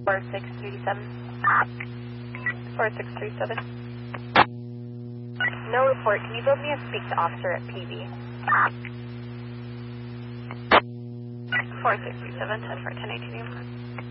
4637. 4637. No report. Can you build me a speak to officer at PV? 4637, 10 for 1018.